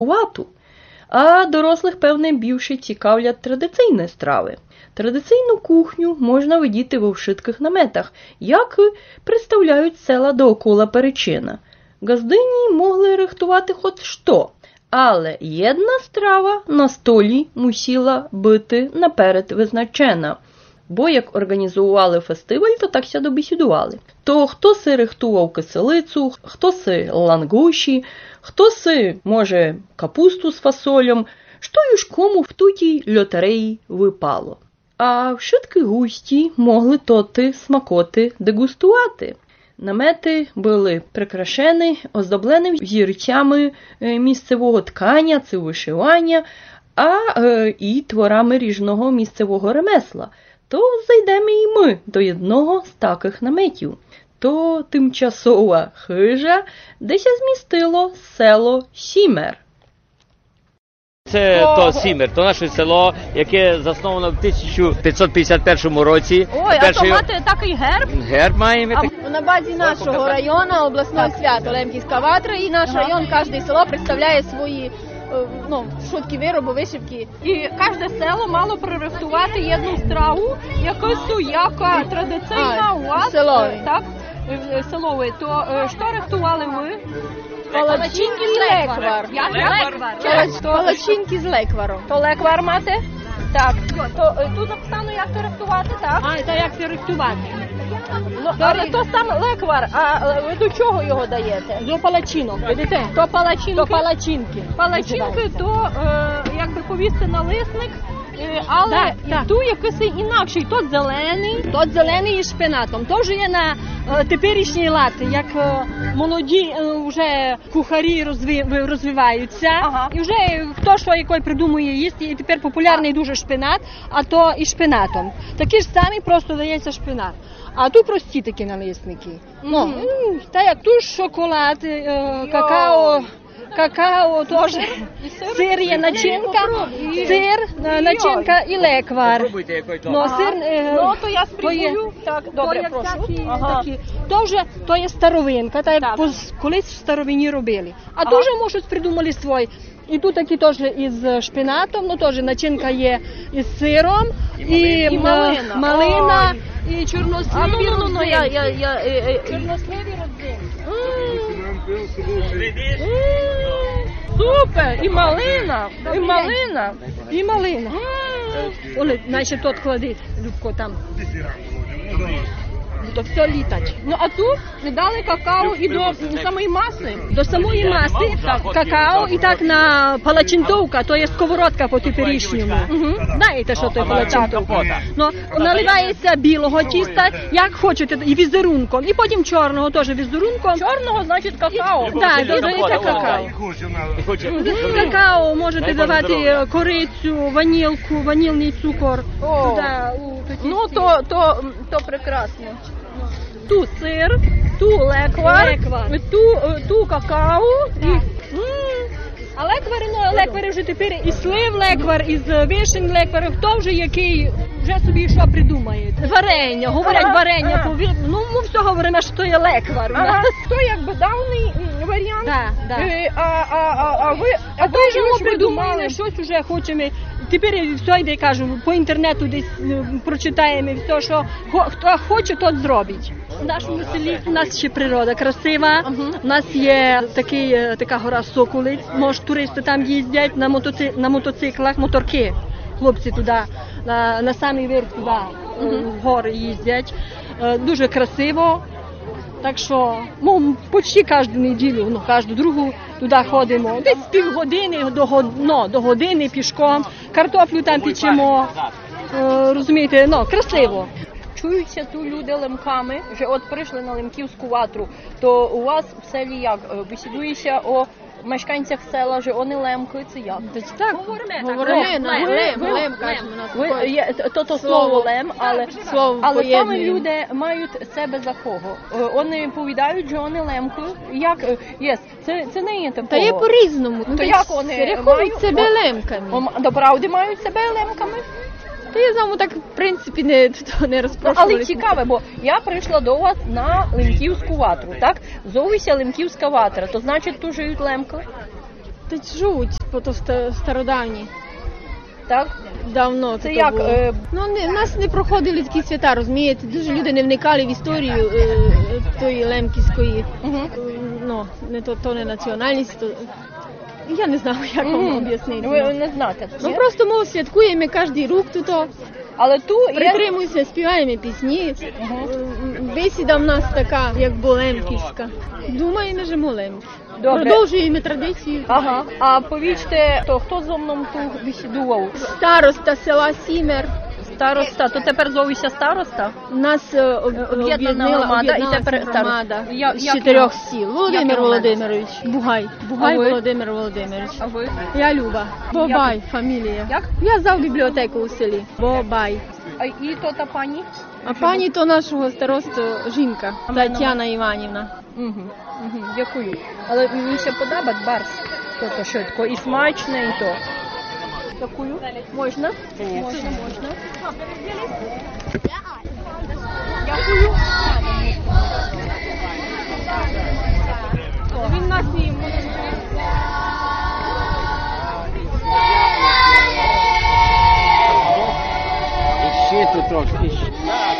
вату. А дорослих, певне, більше цікавлять традиційні страви. Традиційну кухню можна видіти в вшитких наметах, як представляють села доокола Перечина. Газдині могли рихтувати хоч що, але єдна страва на столі мусила бути наперед визначена. Бо як організували фестиваль, то так ся добесідували. То хто си рихтував киселицю, хто си лангуші, хто си, може, капусту з фасолем, що юж кому в тутій лотереї випало. А вшитки густі могли тоти смакоти дегустувати. Намети були прикрашені, оздоблені зірцями місцевого ткання чи вишивання, і творами ріжного місцевого ремесла. То зайдемо і ми до одного з таких наметів. То тимчасова хижа, де ся змістило село Сімер. Це то Сімер, то наше село, яке засновано в 1551 році. Ой, а то мати такий герб? Герб маємо. На базі нашого району обласного свято Лемківська ватра, і наш район, кожне село представляє свої шутки, вироби, вишивки. І кожне село мало пририхтувати одну страву, яка традиційна у вас. Селовий. Так? Селовий. То що рихтували ви? Палачинки з леквар. Палачинки з лекваром. То леквар мати? Так. То тут написано, як то рихтувати, так? Та як це рихтувати? Але то сам леквар, а ви до чого його даєте? До палачинок, видите? То палачинки? То палачинки. Палачинки, то якби повісти на лисник, але ту якийсь інакший, то зелений. Тот зелений із шпинатом. То вже є на теперішній лад, як молоді вже кухарі розвиваються. Ага. І вже хто що який придумує їсти, і тепер популярний дуже шпинат, а то і шпинатом. Такі ж самі, просто дається шпинат. А тут прості такі налисники. Та як тут шоколад, какао теж, сир є начинка, начинка і леквар. Попробуйте, який то. То я спробую. Так, добре, прошу. То вже то є старовинка, так як колись в старовині робили. А то вже, може, придумали свій. І тут такі теж із шпинатом, теж начинка є із сиром, і малина, і чорносливі родзинки. Чорносливі родзинки. Супер! І малина! І малина. Оле, значить, тот клади, Любко, там. То все літать. А тут не дали какао і до самої маси? До самої маси какао і так на палачинтовка, то є сковородка по теперішньому. Знаєте, що то є палачинтовка? Наливається білого тіста, як хочете, і візерунком, і потім чорного теж візерунком. Чорного, значить, какао. Так, додаєте какао. З какао можете давати корицю, ванілку, ванільний цукор. То прекрасно. Ту сир, ту леквар. Ту какао. А леквари вже тепер і слив леквар, і з вишень леквар, хто вже який вже собі що придумає. Варення, говорять варення, ми все говоримо, що то є леквар. То якби давній варіант. А ви вже придумали, щось вже хочемо. Тепер все йде, кажу, по інтернету десь прочитаємо все, що хто хоче, тот зробить. У нашому селі у нас ще природа красива, у нас є така гора Соколиць, може туристи там їздять на мотоциклах, моторки, хлопці туди, на самий верх туди, в гори їздять, дуже красиво. Так що, почти кожну неділю, кожну другу туди ходимо. Десь півгодини до години пішком, картоплю там печемо, розумієте, красиво. Чуються тут люди лемками, вже от прийшли на Лемківську ватру, то у вас в селі як? Бесідується о мешканцях села, вже вони лемки, це як? Так, лем, кажемо. То слово лем, але саме люди мають себе за кого? Вони повідають, що вони лемки. Як? Це не є такого. Та є по-різному. То як вони рахують себе лемками? Доправді мають себе лемками? Та я знаю, так, в принципі, не розпрошували. Але цікаве, бо я прийшла до вас на Лемківську ватру, так? Зовуся Лемківська ватра, то значить тут живуть лемки? Тут живуть, бо то стародавні. Так? Давно Це як? Ну, у нас не проходили такі свята, розумієте? Дуже люди не вникали в історію тої лемківської, ну, то не національність, то... Я не знаю, як вам об'яснити. Ви не знаєте. Ну, просто ми святкуємо кожен рік тут. Але ту Притримуємося, співаємо пісні. Бесіда в нас така, як лемківська. Думаю, не живемо лемки. Продовжуємо традицію. Ага. А повічте, то хто зо мною ту бесідував? Староста села Сімер. Староста, то тепер зовуся староста? У нас Об'єднана громада, і тепер громада з як 4 вона? сіл. Володимир Володимирович. Бугай. Бугай ви? Володимир Володимирович. А ви? Я Люба. Бобай, фамілія. Як? Я зав бібліотеку у селі. Бобай. А і то та пані? А пані то нашого старосту жінка, Тетяна Іванівна. Дякую. Але мені ще подобається барс. То швидко. І смачне, і то. Дякую. Можна? Можна. Дякую. Він нас не І ще тут трохи, і ще.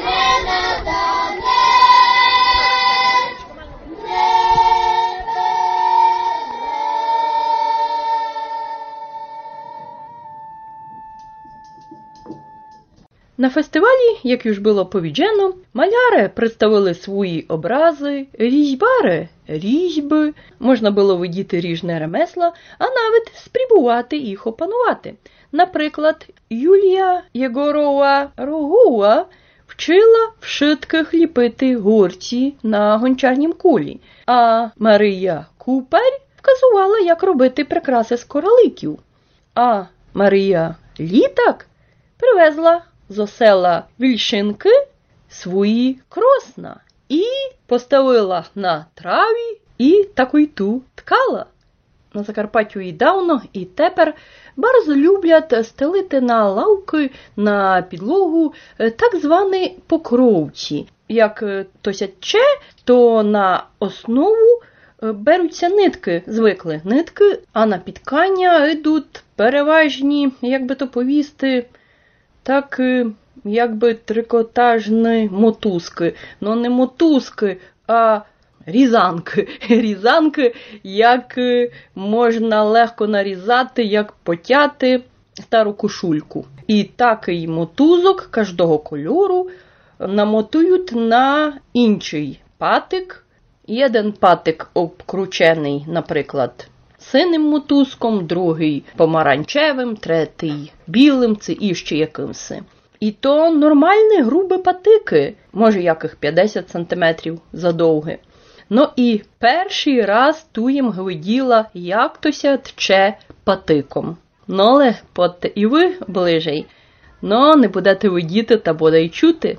На фестивалі, як już було повіджено, маляри представили свої образи, різьбари – різьби, можна було видіти різне ремесла, а навіть спробувати їх опанувати. Наприклад, Юлія Єгорова-Рогова вчила в шитках ліпити горці на гончарнім кулі, а Марія Купер вказувала, як робити прикраси з кораликів. А Марія Літак привезла з села Вільшинки свої кросна і поставила на траві і таку й ту ткала. На Закарпаттю і давно, і тепер bardzo люблять стелити на лавки, на підлогу так звані покровці. Як то сяче, то на основу беруться нитки, звикли нитки, а на підкання йдуть переважні, як би то повісти, так, якби трикотажні мотузки. Ну, не мотузки, а різанки. Різанки, як можна легко нарізати, як потяти стару кошульку. І такий мотузок кожного кольору намотують на інший патик. Один патик обкручений, наприклад, синим мотузком, другий помаранчевим, третій білим, це іще якимось. І то нормальні грубі патики, може яких 50 см задовги. Ну і перший раз ту їм гляділа, як тося тче патиком. Ну, але подте і ви ближей, ну не будете видіти та буде й чути.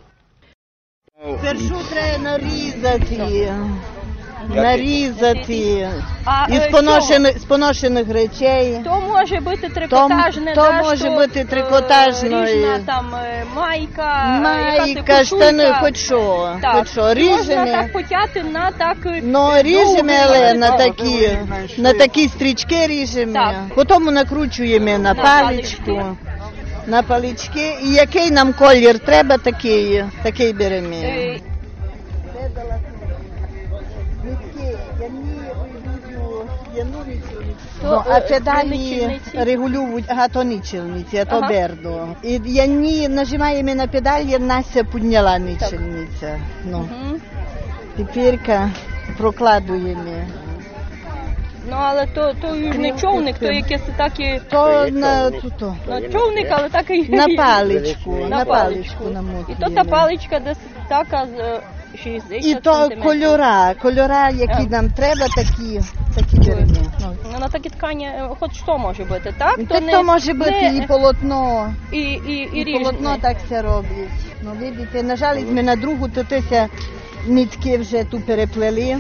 Першу треба нарізати з поношених речей. То може бути трикотажне, то може бути трикотажне. Ріжна там майка, майка, штани, хоч що. Ріжемо. Можна так потяти на так. Ну, ріжемо, але на такі стрічки ріжемо. Потім накручуємо на паличку. На палички. І який нам колір треба, такий беремо. А педалі регулюють, то нічельниці, а то бердо. І яні нажимаємо на педалі, Настя підняла нічельниця. Тепер прокладуємо. Ну, але то южний човник, то якесь таке... То на човник, але такий... На паличку намотуємо. І то та паличка десь така з 60 см. І то кольора, які нам треба, такі беремо. На такі ткані хоч що може бути, так? То може бути і полотно, і полотно так все роблять. Ну, видите, нажали ми на другу, то теся нитки вже ту переплели.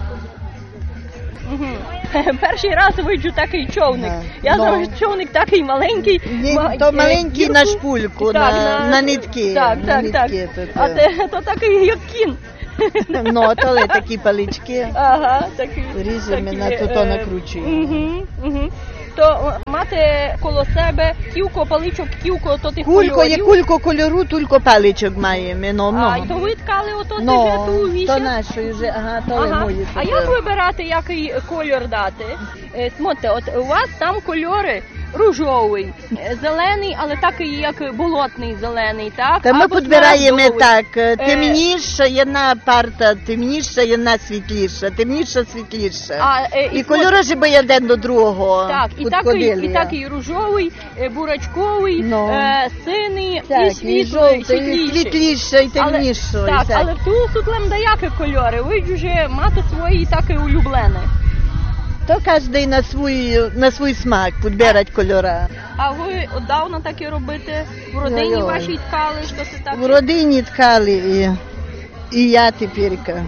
Перший раз виджу такий човник. Я знаю, човник такий маленький. То маленький на шпульку, на нитки. Так. А то такий, як кін. Ну, то є такі палички. Ага, такі. Ріжемо, такі, на то накручуємо. То мати коло себе кілько паличок, кілько то тих Кулько є кольорів. кулько кольору, тільки паличок маємо. Ну, А, много. і то ви ткали ото Ну, сюжету то вісім? нашої вже, ага, то Ага. мої. А як вибирати, який кольор дати? Смотрите, от у вас там кольори рожовий, зелений, але такий, як болотний зелений, так? Та ми Або підбираємо смарагдовий. так, темніша одна парта, темніша одна світліша, темніша світліша. І кольори ж би один до другого Так, і такий рожовий, бурачковий, Ну. синий і Так, і світлий, жовтий, і світліший. світліша, і темніша. Так, але ту сутлем даяки кольори, ви ж вже мати свої такі улюблені. То кожен на свій смак підбирать кольори. А ви давно таке робите? В родині Ой-ой. вашій ткали, що це таке? В родині ткали, і я тепер.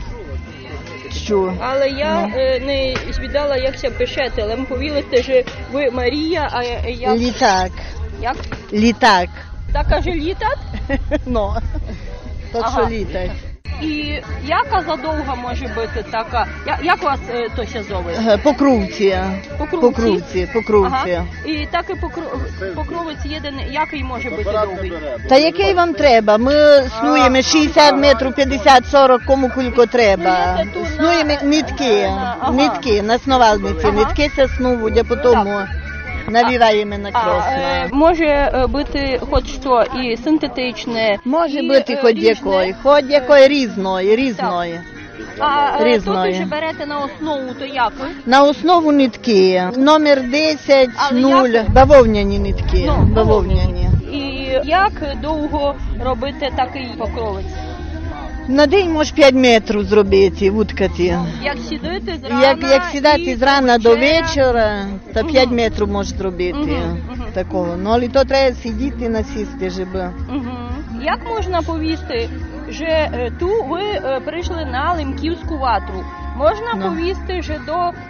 Що? Але я не віддала, як це пишете, але ми повілите, що ви Марія, а я... Літак. Як? Літак. Так каже літат? Ну, то Ага. що літать. І яка задовга може бути така? Як вас то ще зове? Покрувці. Покрувці? Покрувці. Ага. І так і покровець єдин, який може бути довгий? Та який вам треба? Ми снуємо 60 метрів, 50, 40, кому кулько треба. Снуєте ту Снуємо нитки, ага. нитки на снувальниці. Ага. Нитки се снувуть, а потім навіваємо на красно. Може бути хоч що і синтетичне. Може і, бути хоч різне. якої, різної. А Різної. тут вже берете на основу, то як? На основу нитки. Номер 10, Але 0, як? бавовняні нитки. Ну, Бавовняні. І як довго робити такий покровець? На день може 5 метрів зробити, вуткати. Як сідати зрана? Як сідати зрана до вечора? вечора, то 5 метрів може зробити. Такого. Ну, але то треба сидіти, насісти, щоб... Як можна повісти, що ту ви прийшли на Лемківську ватру? Можна повісти, що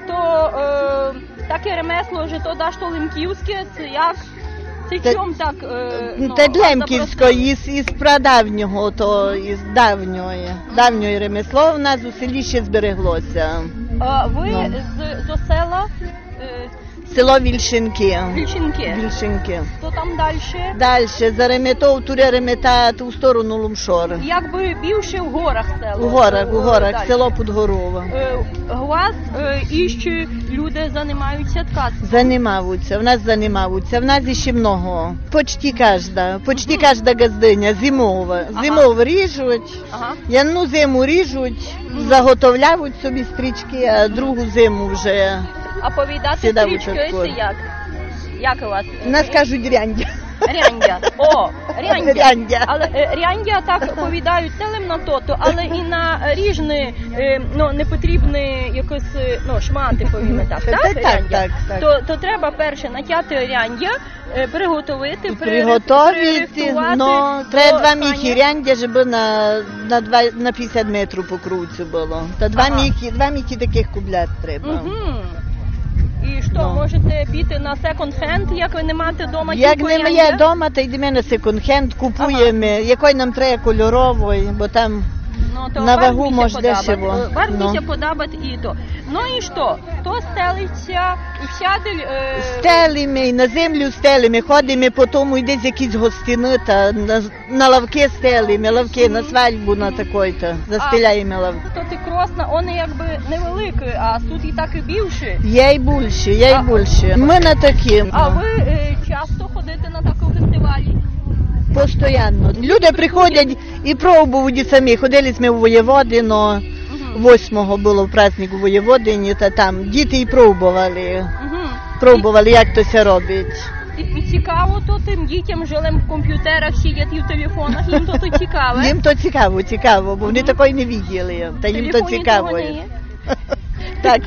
таке ремесло, що то даш то Лемківське, це як? Це чому так? Та Лемківського, із прадавнього, то із давньої ремесло в нас у селі ще збереглося. Ви з села Село Вільшинки. Вільшинки. То там далі? Далі, за Реметов, туре Ремета, ту сторону Лумшор. Якби більше в горах село. У горах, далі. село Подгорово. У вас іще люди займаються ткацтвом? Займаються, в нас іще много. Почти кожна газдиня, зимова. Зимово ріжуть, одну зиму ріжуть, заготовляють собі стрічки, а другу зиму вже... А повідати стрічки це як? Як у вас? Нас кажуть ряндя. Ряндя. О, ряндя. Ряндя. Але ряндя так повідають телем на тото, але і на ріжні, не потрібні якось, шмати, повімо так, ряндя? Так. То треба перше натяти ряндя, приготувати, треба 2 міхи ряндя, щоб на 50 метрів по круцю було. Та 2 міхи таких кублят треба. І що, можете піти на секонд-хенд, як ви не маєте вдома? Як не є вдома, то йдемо на секонд-хенд, купуємо, якої нам треба кольорової, бо там на вагу може дешево. Варто подобати і то. Ну і що? То стелиться, і сядель... Стелимо, і на землю стелимо, ходимо по тому, йдесь якісь гостини, та на лавки стелимо, лавки на свадьбу на такої-то, застеляємо лавки. То ти кросна, вони якби невеликі, а тут і так і більші. Є й більше. Ми на такі. А ви часто ходите на такі фестивалі? Постоянно. Люди приходять і пробують самі. Ходили ми у Воєводино, 8-го було в праздник у Воєводині, та там діти і пробували, як то це робить. І цікаво то тим дітям, що в комп'ютерах сидять і в телефонах, їм то цікаво? Їм то цікаво, бо вони такої не бачили, та їм то цікаво. Так.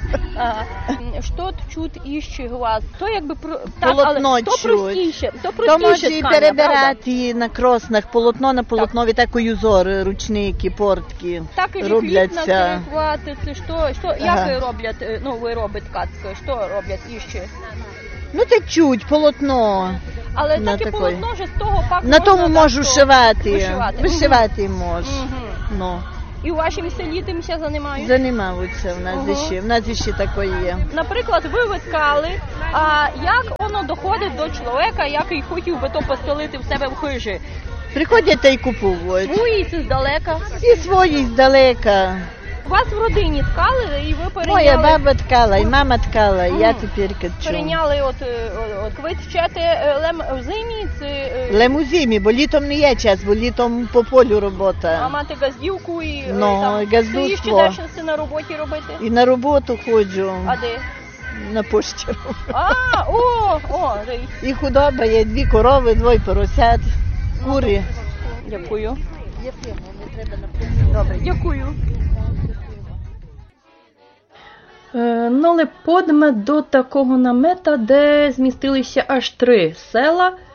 Що чуть іще у вас? То якби полотно чуть. То може і перебирати на кроснах полотно на полотнові, так узори, ручники, портки. Так і робляться. хватиться, що як роблять, ви робите ткацьке, що роблять іще? Ну це чуть, полотно. Але таке полотно вже з того пак на тому можу вишивати вишивати можу. І у вашому селі тим ще займаються? Займаються в нас ще таке є. Наприклад, ви вискали, а як воно доходить до чоловіка, який хотів би то поселити в себе в хижі? Приходять та й купують. Свої здалека? І свої здалека. У вас в родині ткали і ви перейняли? Моя баба ткала, і мама ткала, і я тепер качу. Перейняли от ви вчете лем в зимі? Лем у зимі, бо літом не є час, бо літом по полю робота. А мати газдівку і газдівство. стоїш чи дешевся на роботі робити? І на роботу ходжу. А де? На пошті. І худоба є, 2 корови, 2 поросят, кури. Дякую. Добре, дякую. Ну, але подме до такого намета, де змістилися аж 3 села,